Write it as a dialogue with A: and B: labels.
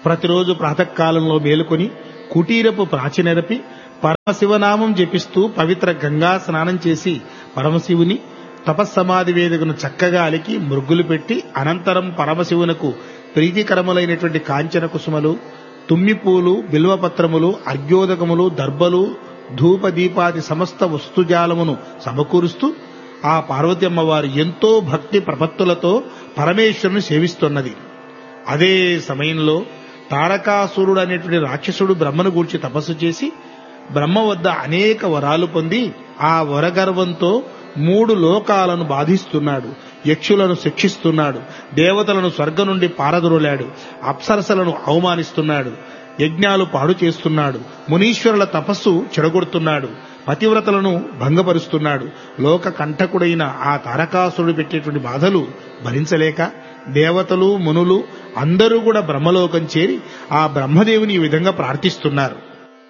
A: ప్రతిరోజు ప్రాతకాలంలో మేలుకొని కుటీరపు ప్రాచి నెరపి పరమశివనామం జపిస్తూ పవిత్ర గంగా స్నానం చేసి పరమశివుని తపస్సమాధి వేదికను చక్కగా అలికి మృగ్గులు పెట్టి అనంతరం పరమశివునకు ప్రీతికరములైనటువంటి కాంచన కుసుమలు, తుమ్మిపూలు, బిల్వపత్రములు, అర్ఘ్యోదకములు, దర్భలు, ధూపదీపాది సమస్త వస్తుజాలమును సమకూరుస్తూ ఆ పార్వతి అమ్మవారు ఎంతో భక్తి ప్రపత్తులతో పరమేశ్వరుని సేవిస్తున్నది. అదే సమయంలో తారకాసురుడు అనేటువంటి రాక్షసుడు బ్రహ్మను గూర్చి తపస్సు చేసి బ్రహ్మ వద్ద అనేక వరాలు పొంది ఆ వరగర్వంతో 3 లోకాలను బాధిస్తున్నాడు, యక్షులను శిక్షిస్తున్నాడు, దేవతలను స్వర్గం నుండి పారదొరలాడు, అప్సరసలను అవమానిస్తున్నాడు, యజ్ఞాలు పాడు చేస్తున్నాడు, మునీశ్వరుల తపస్సు చెడగొడుతున్నాడు, పతివ్రతలను భంగపరుస్తున్నాడు. లోక కంటకుడైన ఆ తారకాసురుడు పెట్టేటువంటి బాధలు భరించలేక దేవతలు, మునులు అందరూ కూడా బ్రహ్మలోకం చేరి ఆ బ్రహ్మదేవుని ఈ విధంగా ప్రార్థిస్తున్నారు.